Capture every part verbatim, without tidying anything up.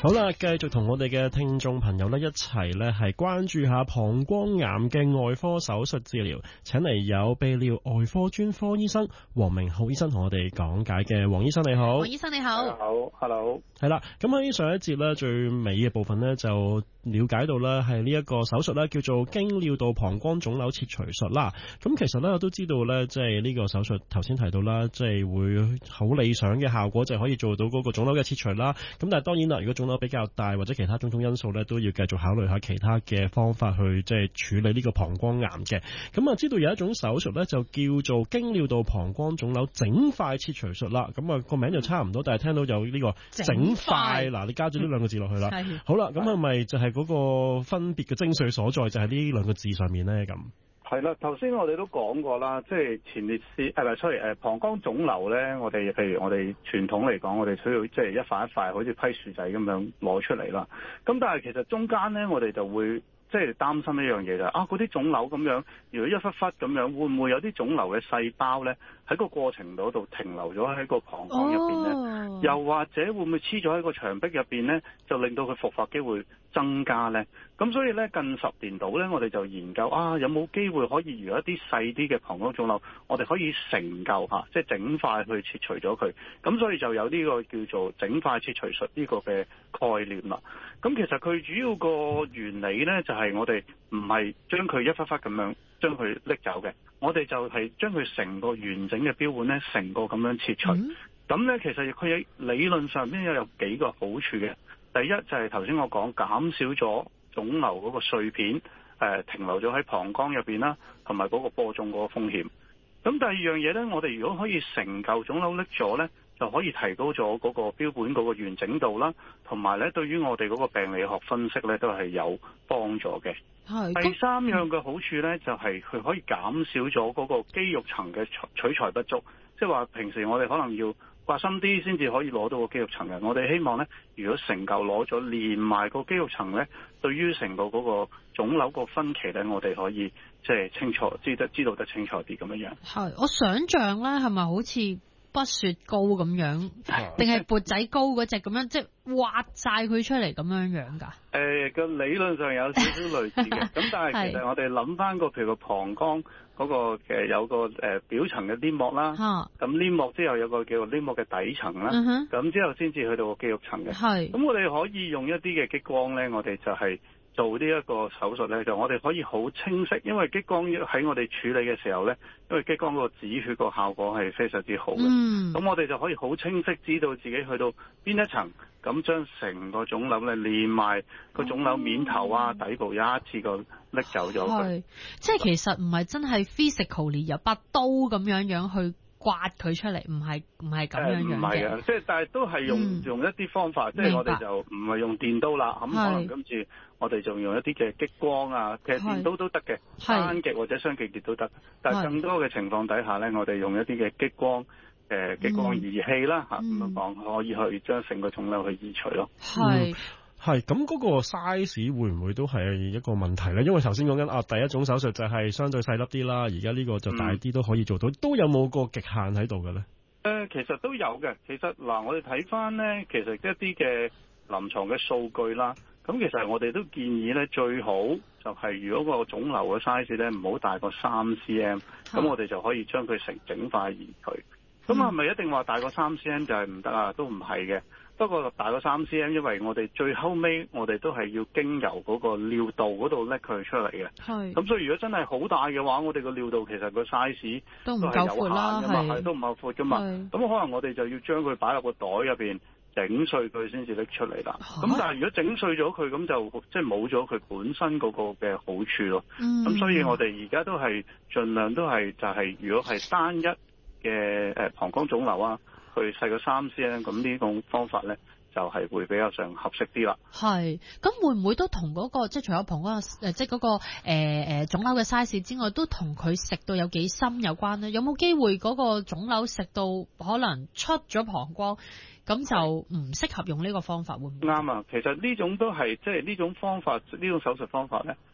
好啦，繼續同我哋嘅聽眾朋友咧一齊咧係關注下膀胱癌嘅外科手術治療，請嚟有泌尿外科專科醫生黃明浩醫生同我哋講解嘅。黃醫生你好。 黃醫生你好。 好 ，hello。 係啦，咁喺上一節咧最尾嘅部分咧就了解到咧係呢一個手術咧叫做經尿道膀胱腫瘤切除術啦。咁其實咧我都知道咧，即係呢個手術頭先提到啦，即係會好理想嘅效果就係可以做到嗰個腫瘤嘅切除啦。咁但係當然啦，如果腫瘤比較大或者其他種種因素咧，都要繼續考慮下其他嘅方法去即係處理呢個膀胱癌嘅。咁啊，知道有一種手術咧就叫做經尿道膀胱腫瘤整塊切除術啦。咁啊個名就差唔多，但係聽到有呢個整塊，嗱你加咗呢兩個字落去啦。 嗯、 好啦，咁係咪就係嗰個分別嘅精髓所在，就係呢兩個字上面咧咁？ 係啦，頭先我哋都講過啦，即係前列腺誒唔係，sorry 誒膀胱腫瘤咧，我哋譬如我哋傳統嚟講，我哋需要即係一塊一塊好似批薯仔咁樣攞出嚟啦。咁但係其實中間咧，我哋就會即係擔心一樣嘢就係啊，嗰啲腫瘤咁樣，如果一忽忽咁樣，會唔會有啲腫瘤嘅細胞咧喺個過程嗰度停留咗喺個膀胱入邊咧？哦、又或者會唔會黐咗喺個牆壁入邊咧，就令到佢復發機會增加咧？咁所以咧，近十年度咧，我哋就研究啊，有冇機會可以如果一啲細啲嘅膀胱腫瘤，我哋可以成舊嚇，即係整塊去切除咗佢。咁所以就有呢個叫做整塊切除術呢個嘅概念啦。咁其實佢主要個原理咧，就係、是、我哋唔係將佢一忽忽咁樣將佢拎走嘅，我哋就係將佢成個完整嘅標本咧，成個咁樣切除。咁咧、嗯，其實佢喺理論上邊有幾個好處嘅。第一就係頭先我講減少咗腫瘤嗰個碎片誒、呃、停留咗喺膀胱入邊啦，同埋嗰個播種嗰個風險。咁第二樣嘢咧，我哋如果可以成嚿腫瘤拎咗咧，就可以提高咗嗰個標本嗰個完整度啦，同埋咧對於我哋嗰個病理學分析咧都係有幫助嘅。係。第三樣嘅好處咧，就係、是、佢可以減少咗嗰個肌肉層嘅取材不足，即係話平時我哋可能要刮深啲先至可以攞到個肌肉層嘅，我哋希望咧，如果成嚿攞咗連埋個肌肉層咧，對於成個嗰個腫瘤個分期咧，我哋可以即係清楚知得知道得清楚啲咁樣樣。係， 我想象咧係咪好似北雪糕咁樣，定係缽仔糕嗰隻咁樣，即係挖晒佢出嚟咁樣樣㗎？ 誒個、呃、理論上有少少類似嘅，咁但係其實我哋諗翻個譬如個膀胱嗰個嘅有個誒表層嘅黏膜啦，咁黏膜之後有個叫做黏膜嘅底層啦，咁、嗯、之後先至去到個肌肉層嘅。係，咁我哋可以用一啲嘅激光咧，我哋就係做呢一個手術咧，就我哋可以好清晰，因為激光喺我哋處理嘅時候咧，因為激光嗰個止血個效果係非常之好嘅，咁、嗯、我哋就可以好清晰知道自己去到邊一層，咁將成個腫瘤咧連埋個腫瘤面頭啊、嗯、底部一次過拎走咗佢。 即係其實唔係真係 physically 有把刀咁樣樣去刮佢出嚟，唔係唔係咁樣樣嘅。唔係啊， 即係但係都係用、嗯、用一啲方法，即係我哋就唔係用電刀啦。咁可能今次我哋仲用一啲嘅激光啊，其實電刀都得嘅，單極或者雙極亦都得。但係更多嘅情況底下咧，我哋用一啲嘅激光誒、呃、激光儀器啦嚇，咁樣講可以去將成個腫瘤去移除咯。係。 係咁，嗰個 size 會唔會都係一個問題咧？因為頭先講緊啊，第一種手術就係相對細粒啲啦，而家呢個就大啲都可以做到，嗯、都有冇個極限喺度嘅咧？誒、 呃，其實都有嘅。其實嗱、呃，我哋睇翻咧，其實一啲嘅臨床嘅數據啦，咁其實我哋都建議咧，最好就係如果個腫瘤嘅 size 咧唔好大過三 cm，咁、嗯、我哋就可以將佢成整塊移除。咁係咪一定話大過三 cm 就係唔得啊？都唔係嘅。不過大過三 cm， 因為我哋最後尾我哋都係要經由嗰個尿道嗰度拎佢出嚟嘅。係。咁所以如果真係好大嘅話，我哋個尿道其實個 size 都係有限㗎嘛，係都唔夠闊㗎嘛。咁可能我哋就要將佢擺入個袋入邊整碎佢先至拎出嚟啦。咁、啊、但係如果整碎咗佢，咁就即係冇咗佢本身嗰個嘅好處咯。咁、嗯、所以我哋而家都係盡量都係就係、是、如果係單一嘅誒膀胱腫瘤啊，佢細過三 cm， 咁呢種方法咧就係、是、會比較上合適啲啦。係，咁會唔會都同嗰、那個即係除咗膀胱誒，即係嗰個誒誒腫瘤嘅 size 之外，都同佢食到有幾深有關咧？有冇機會嗰個腫瘤食到可能出咗膀胱，咁就唔適合用呢個方法？會唔會？啱啊，其實呢種都係即係呢種方法，呢種手術方法咧，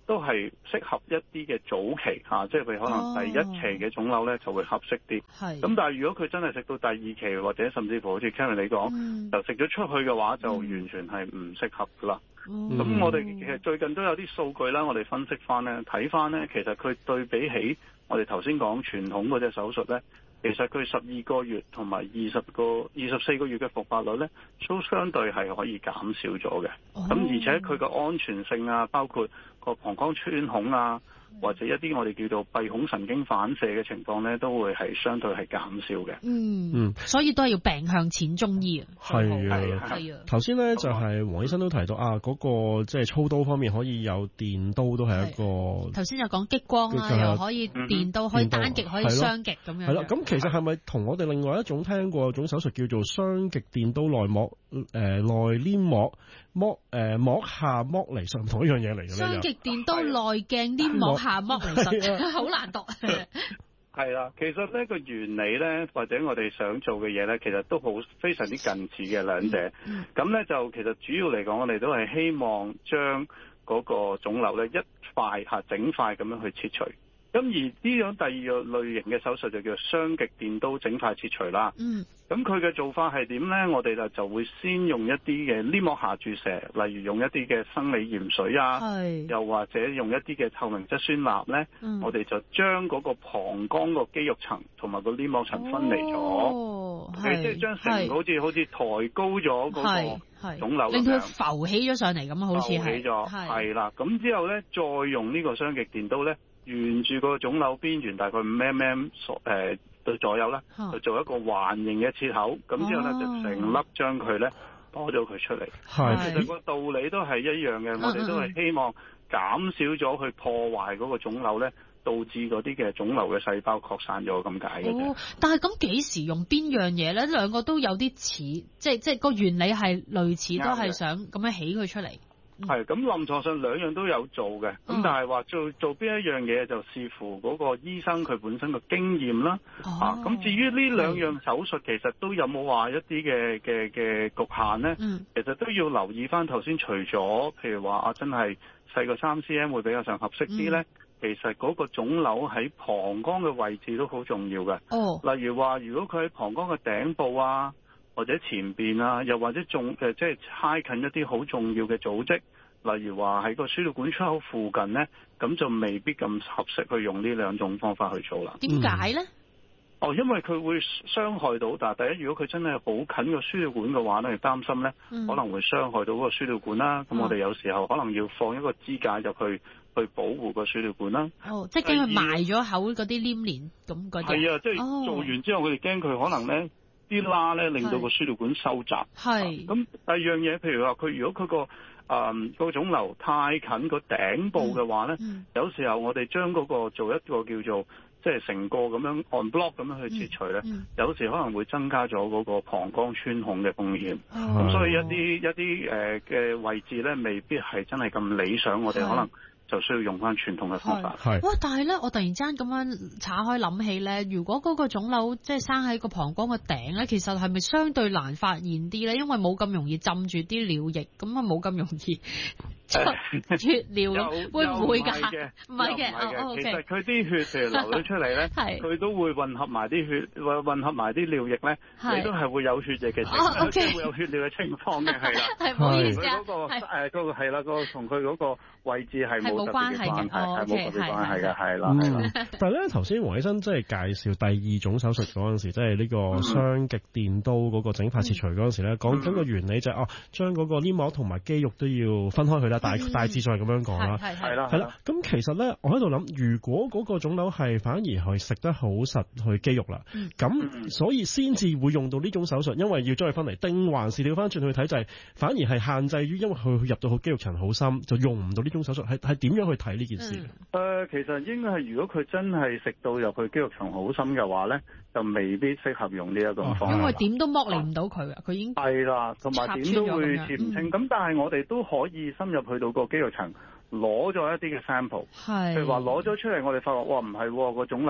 都係適合一啲嘅早期嚇、啊，即係譬如可能第一期嘅腫瘤咧就會合適啲。係、哦。咁但係如果佢真係食到第二期或者甚至乎好似 Karen 你講，嗯、就食咗出去嘅話，就完全係唔適合噶啦。咁、嗯、我哋其實最近都有啲數據啦，我哋分析翻咧，睇翻咧，其實佢對比起我哋頭先講傳統嗰隻手術咧，其實佢十二個月同埋二十個二十四個月嘅復發率咧，都相對係可以減少咗嘅。咁、哦、而且佢個安全性啊，包括個膀胱穿孔啊，或者一啲我哋叫做閉孔神經反射嘅情況咧，都會係相對係減少嘅。嗯嗯，所以都係要病向淺中醫啊。 係啊，係啊。頭先咧就係黃醫生都提到啊，嗰、那個即係操刀方面可以有電刀，都係一個。頭先就講激光啦、啊，又可以電刀，嗯、可以單極，可以雙極咁樣。 係啦，咁其實係咪同我哋另外一種聽過一種手術叫做雙極電刀內膜誒、呃、內黏膜剝誒、呃、膜下剝離術同一樣嘢嚟嘅咧？ 雙極電刀內鏡黏膜下剝離術，好難讀。 係啦，其實呢個原理咧，或者我哋想做嘅嘢咧，其實都好非常之近似嘅兩者。咁咧、嗯、就其實主要嚟講，我哋都係希望將嗰個腫瘤咧一塊嚇整塊咁樣去切除。咁而呢種第二個類型嘅手術就叫雙極電刀整塊切除啦。嗯。咁佢嘅做法係點咧？我哋就就會先用一啲嘅黏膜下注射，例如用一啲嘅生理鹽水啊，係又或者用一啲嘅透明質酸鈉咧，嗯、我哋就將嗰個膀胱個肌肉層同埋個黏膜層分離咗。哦，係。即係將成好似好似抬高咗嗰個腫瘤， 令佢浮起咗上嚟咁，好似係。浮起咗，係啦。咁之後咧，再用呢個雙極電刀咧，沿住個腫瘤邊緣大概五 mm 所誒對左右啦，就做一個環形嘅切口，咁之後咧就成粒將佢咧攞咗佢出嚟。係，其實個道理都係一樣嘅，我哋都係希望減少咗去破壞嗰個腫瘤咧，導致嗰啲嘅腫瘤嘅細胞擴散咗咁解嘅啫。 哦，但係咁幾時用邊樣嘢咧？兩個都有啲似，即係即係個原理係類似，都係想咁樣起佢出嚟。 係咁，臨床上兩樣都有做嘅，咁、嗯、但係話做做邊一樣嘢就視乎嗰個醫生佢本身嘅經驗啦。哦、啊，咁至於呢兩樣手術，其實都有冇話一啲嘅嘅嘅局限咧？嗯，其實都要留意翻頭先，除咗譬如話啊，真係細個三 cm 會比較上合適啲咧。嗯、其實嗰個腫瘤喺膀胱嘅位置都好重要嘅。哦，例如話，如果佢喺膀胱嘅頂部啊，或者前邊啊，又或者重誒，即係挨近一啲好重要嘅組織，例如話喺個輸尿管出口附近咧，咁就未必咁合適去用呢兩種方法去做啦。 點解咧？ 哦，因為佢會傷害到，但係第一，如果佢真係好近個輸尿管嘅話咧，擔心咧、嗯、可能會傷害到個輸尿管啦。咁、嗯、我哋有時候可能要放一個支架入去，去保護個輸尿管啦。哦， 即係驚佢埋咗口嗰啲黏連咁嗰啲。係啊，即係做完之後，佢哋驚佢可能咧。啲罅咧令到個輸尿管收窄，係咁、啊。第二樣嘢，譬如話佢如果佢、個誒個腫瘤太近個頂部嘅話咧，嗯嗯、有時候我哋將嗰個做一個叫做即係成個咁樣 on block 咁樣去切除咧，嗯嗯、有時可能會增加咗嗰個膀胱穿孔嘅風險。咁、哦、所以一啲一啲誒嘅位置咧，未必係真係咁理想，我哋可能。就需要用翻傳統嘅方法。係。哇！ 但係咧，我突然之間咁樣岔開諗起咧，如果嗰個腫瘤即係生喺個膀胱嘅頂咧，其實係咪相對難發現啲咧？因為冇咁容易浸住啲尿液，咁啊冇咁容易出血尿咁，會唔會㗎？唔係嘅，哦， 其實佢啲血譬如流咗出嚟咧，佢都會混合埋啲血，混合埋啲尿液咧，你都係會有血液嘅情況，即係會有血尿嘅情況嘅，係啦。 係唔好意思啊。 嗰個誒嗰個係啦，個同佢嗰個位置係冇。冇關係嘅，係冇特別關係嘅，係啦。 但係咧，頭先黃醫生即係介紹第二種手術嗰陣時，即係呢個雙極電刀嗰個整塊切除嗰陣時咧，講緊個原理就係、是、哦，將嗰個黏膜同埋肌肉都要分開佢啦。大大致上係咁樣講啦， 係啦， 係啦。咁其實咧，我喺度諗，如果嗰個腫瘤係反而係食得好實去肌肉啦，咁、嗯、所以先至會用到呢種手術，因為要將佢分離，定還是調翻轉去睇就係反而係限制於，因為佢入到個肌肉層好深，就用唔到呢種手術，係係點樣去睇呢件事？誒、 嗯呃，其實應該係如果佢真係食到入去肌肉層好深嘅話咧，就未必適合用呢一個方法。 因為點都剝離唔到佢啊，佢已經係啦，同埋點都會切唔清。咁、嗯、但係我哋都可以深入去到個肌肉層，攞咗一啲嘅 sample，係譬如話攞咗出嚟，我哋發覺哇唔係個腫瘤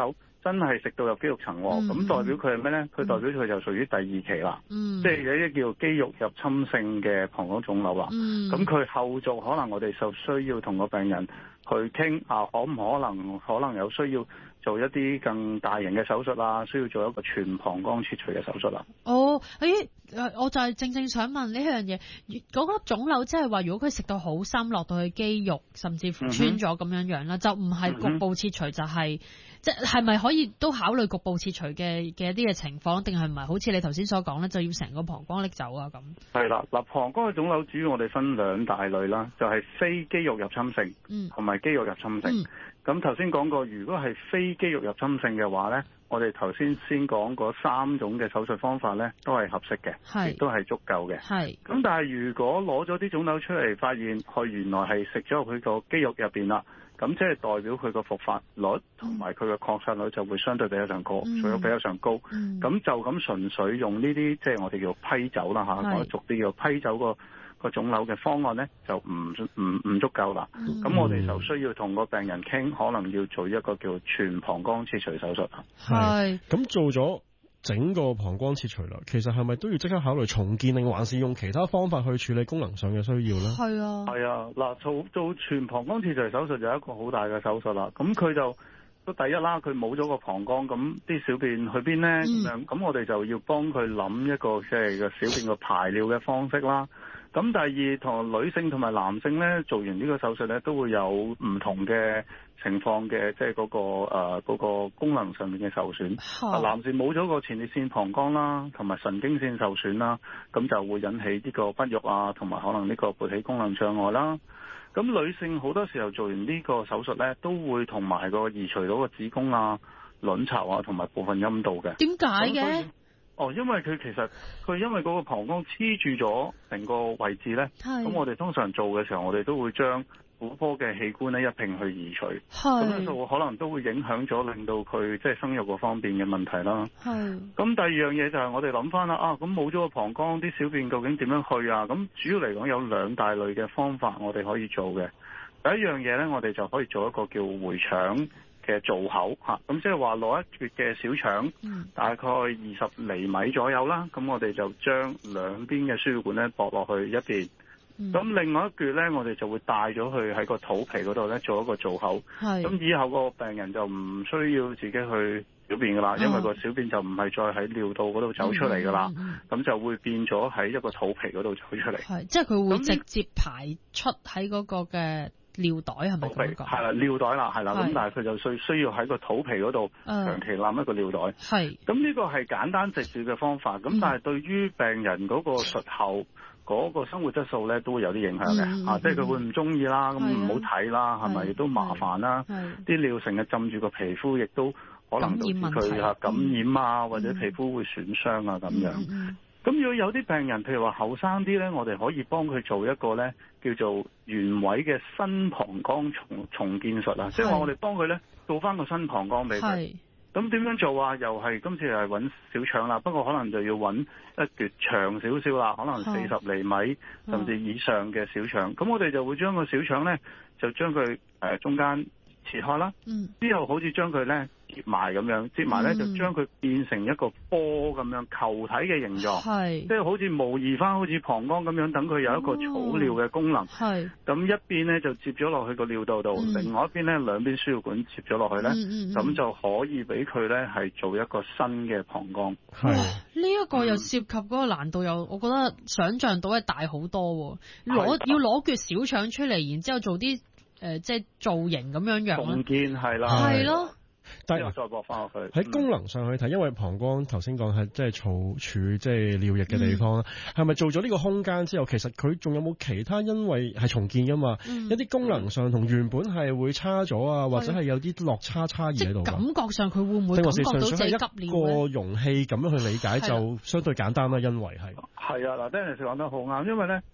真係食到入肌肉層喎，咁、嗯、代表佢係咩咧？佢、嗯、代表佢就屬於第二期啦，嗯、即係有啲叫肌肉入侵性嘅膀胱腫瘤啦。咁佢、嗯、後續可能我哋就需要同個病人去傾啊，可唔可能可能有需要做一啲更大型嘅手術啊，需要做一個全膀胱切除嘅手術啦。 哦，誒，我就係正正想問呢樣嘢，嗰、嗰個腫瘤即係話，如果佢食到好深，落到去肌肉，甚至乎穿咗咁樣樣啦，嗯、哼就唔係局部切除，嗯、哼就係即係咪可以都考慮局部切除嘅嘅一啲嘅情況，定係唔係好似你頭先所講咧，就要成個膀胱拎走啊咁？係啦，嗱，膀胱嘅腫瘤主要我哋分兩大類啦，就係、是、非肌肉入侵性，同埋、嗯、肌肉入侵性。嗯咁頭先講過，如果係非肌肉入侵性嘅話咧，我哋頭先先講嗰三種嘅手術方法咧，都係合適嘅，亦是都係足夠嘅。係。咁但係如果攞咗啲腫瘤出嚟，發現佢原來係食咗入佢個肌肉入邊啦，咁即係代表佢個復發率同埋佢個擴散率就會相對比較上高，仲有、嗯、比較上高。咁、嗯、就咁純粹用呢啲即係我哋叫批走啦嚇，講得俗啲叫批走個個腫瘤嘅方案咧就唔唔唔足夠啦，咁、嗯、我哋就需要同個病人傾，可能要做一個叫全膀胱切除手術。 係，咁做咗整個膀胱切除啦，其實係咪都要即刻考慮重建，定還是用其他方法去處理功能上嘅需要咧？ 係啊， 係啊，嗱，做做全膀胱切除手術就係一個好大嘅手術啦。咁佢就都第一啦，佢冇咗個膀胱，咁啲小便去邊咧？咁樣咁我哋就要幫佢諗一個即係個小便個排尿嘅方式啦。咁第二，同女性同埋男性咧做完呢個手術咧，都會有唔同嘅情況嘅，即係嗰個誒嗰、呃嗰個功能上面嘅受損。啊，男士冇咗個前列腺膀胱啦，同埋神經線受損啦，咁就會引起呢個不育啊，同埋可能呢個勃起功能障礙啦。咁女性好多時候做完呢個手術咧，都會同埋個移除到個子宮啊、卵巢啊，同埋部分陰道嘅。 點解嘅？ 哦，因為佢其實佢因為嗰個膀胱黐住咗成個位置咧，咁是我哋通常做嘅時候，我哋都會將婦科嘅器官咧一併去移除，咁樣就可能都會影響咗，令到佢即係生育個方面嘅問題啦。係。咁第二樣嘢就係我哋諗翻啦，啊，咁冇咗個膀胱，啲小便究竟點樣去啊？咁主要嚟講有兩大類嘅方法我哋可以做嘅。第一樣嘢咧，我哋就可以做一個叫回腸嘅造口嚇，咁即係話攞一橛嘅小腸，嗯、大概二十厘米左右啦。咁我哋就將兩邊嘅輸血管咧駁落去一邊，咁、嗯、另外一橛咧，我哋就會帶咗去喺個肚皮嗰度咧做一個造口。咁是以後個病人就唔需要自己去小便噶啦，因為個小便就唔係再喺尿道嗰度走出嚟噶啦，咁、嗯嗯嗯、就會變咗喺一個肚皮嗰度走出嚟。係，即係佢會直接排出喺嗰個嘅尿袋，係咪咁講？係啦，尿袋啦，係啦。咁但係佢就需需要喺個肚皮嗰度長期攬一個尿袋。係。咁呢個係簡單直接嘅方法。咁、嗯、但係對於病人嗰個術後嗰個生活質素咧，都會有啲影響嘅。嗯、啊，即係佢會唔中意啦，咁唔好睇啦，係咪亦都麻煩啦？啲尿成日浸住個皮膚，亦都可能導致佢啊感染啊，或者皮膚會損傷啊咁樣。嗯嗯咁如果有啲病人，譬如話後生啲咧，我哋可以幫佢做一個咧叫做原位嘅新膀胱重重建術啊，即係話我哋幫佢咧做翻個新膀胱俾佢。咁點樣做啊？又係今次係揾小腸啦，不過可能就要揾一橛長少少啦，可能四十厘米甚至以上嘅小腸。咁我哋就會將個小腸咧，就將佢誒中間切開啦，嗯、之後好似將佢咧接埋咁樣，接埋咧、嗯、就將佢變成一個波咁樣球體嘅形狀，係即係好似模擬翻好似膀胱咁樣，等佢有一個儲尿嘅功能。係咁、哦、一邊咧就接咗落去個尿道度，嗯、另外一邊咧兩邊輸血管接咗落去咧，咁、嗯、就可以俾佢咧係做一個新嘅膀胱。 哇！呢一、這個又涉及嗰個難度又，我覺得想像到係大好多。攞要攞橛小腸出嚟，然之後做啲。誒、呃，即係造型咁樣樣重建係啦， 係咯。 但係再駁翻落去喺功能上去睇，因為膀胱頭先講係即係儲儲即係尿液嘅地方啦，係咪、嗯、做咗呢個空間之後，其實佢仲有冇其他？因為係重建噶嘛，嗯、一啲功能上同原本係會差咗啊，或者係有啲落差差異喺度。感覺上佢會唔會感覺到自己急尿咧？個容器咁樣去理解就相對簡單啦，因為係。係啊，嗱，Dennis講得好啱，因為咧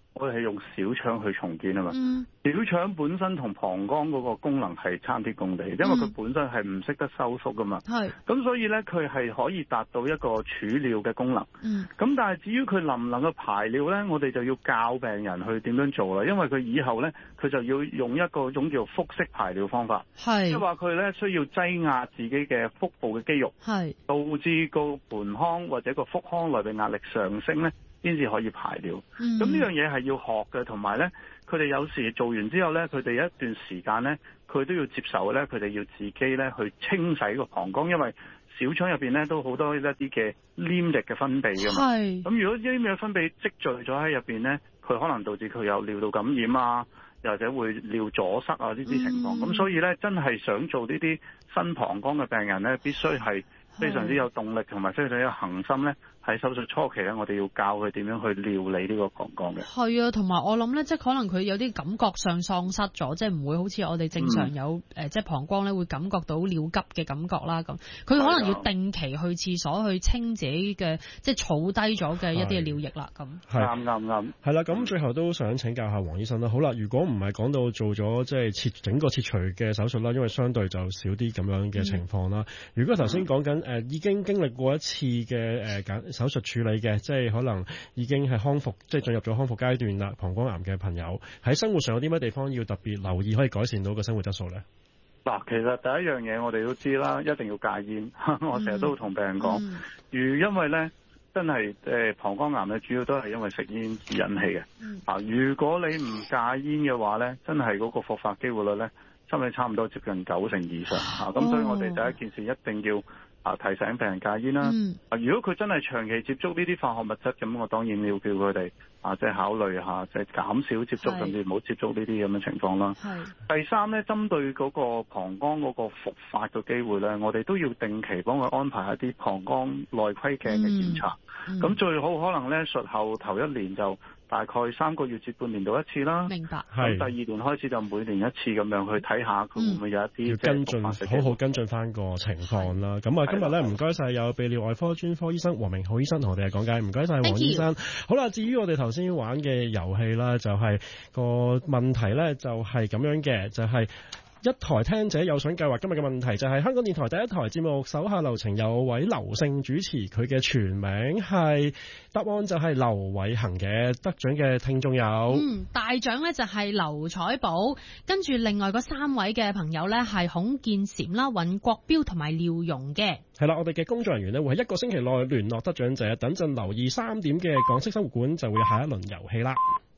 我哋係用小腸去重建啊嘛。 嗯、 小腸本身同膀胱嗰個功能係差啲共地，因為佢本身係唔識得收縮噶嘛。係、嗯。咁所以咧，佢係可以達到一個儲尿嘅功能。嗯。咁但係至於佢能唔能夠排尿咧，我哋就要教病人去點樣做啦。因為佢以後咧，佢就要用一個種叫腹式排尿方法。係。即係話佢咧需要擠壓自己嘅腹部嘅肌肉。係。導致個盆腔或者個腹腔內嘅壓力上升咧，先至可以排尿。咁呢、嗯、樣嘢係要學嘅，同埋咧，佢哋有時做完之後咧，佢哋一段時間咧，佢都要接受咧，佢哋要自己咧去清洗個膀胱，因為小腸入邊咧都好多一啲嘅黏液嘅分泌㗎嘛。係。咁如果黏液分泌積聚咗喺入邊咧，佢可能導致佢有尿道感染啊，又或者會尿阻塞啊呢啲情況。咁、嗯、所以咧，真係想做呢啲新膀胱嘅病人咧，必須係非常之有動力同埋非常之有恒心咧。喺手術初期咧，我哋要教佢點樣去料理呢個膀胱嘅。係啊，同埋我諗咧，即係可能佢有啲感覺上喪失咗，即係唔會好似我哋正常有誒、嗯，即係膀胱咧會感覺到尿急嘅感覺啦。咁佢可能要定期去廁所去清自己嘅，即係儲低咗嘅一啲嘅尿液啦。咁啱啱啱。係啦，咁最後都想請教下黃醫生啦。好啦，如果唔係講到做咗即係切整個切除嘅手術啦，因為相對就少啲咁樣嘅情況啦、嗯。如果頭先講緊誒已經經歷過一次嘅誒簡手術處理嘅，即係可能已經係康復，即係進入咗康復階段啦。膀胱癌嘅朋友喺生活上有啲乜地方要特別留意，可以改善到個生活質素咧？嗱，其實第一樣嘢我哋都知啦，一定要戒煙。我成日都會同病人講，如、嗯、因為咧真係誒膀胱癌咧，主要都係因為食煙而引起嘅。啊、嗯，如果你唔戒煙嘅話咧，真係嗰個復發機會率咧，差唔多差唔多接近九成以上。啊，咁、哦、所以我哋第一件事一定要。啊！提醒病人戒煙啦。嗯。啊，如果佢真係長期接觸呢啲化學物質，咁我當然要叫佢哋啊，即係考慮下，即係減少接觸，甚至唔好接觸呢啲咁嘅情況啦。係。第三咧，針對嗰個膀胱嗰個復發嘅機會咧，我哋都要定期幫佢安排一啲膀胱內窺鏡嘅檢查。嗯。咁、嗯、最好可能咧，術後頭一年就大概三個月至半年到一次啦。明白。咁第二年開始就每年一次咁樣去睇下佢會唔會有一啲、嗯、要跟進，好好跟進翻個情況啦。咁啊，今日咧唔該晒有泌尿外科專科醫生黃明浩醫生同我哋講解，唔該晒黃醫生。好啦，至於我哋頭先玩嘅遊戲啦，就係、是、個問題咧，就係咁樣嘅，就係、是。一台聽者有想計劃，今日嘅問題就係香港電台第一台節目手下留情有位劉姓主持，佢嘅全名係，答案就係劉偉恒嘅。得獎嘅聽眾有嗯大獎呢就係劉彩寶，跟住另外嗰三位嘅朋友呢係孔建嬋啦、尹國標同埋廖蓉嘅。係啦，我哋嘅工作人員呢會喺一個星期內聯絡得獎者，等陣留意三點嘅港式生活館就會有下一輪遊戲啦。